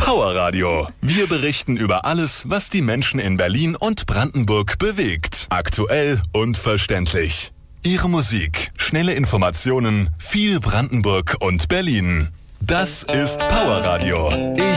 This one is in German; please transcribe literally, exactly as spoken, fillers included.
Power Radio. Wir berichten über alles, was die Menschen in Berlin und Brandenburg bewegt. Aktuell und verständlich. Ihre Musik, schnelle Informationen, viel Brandenburg und Berlin. Das ist Power Radio. Ich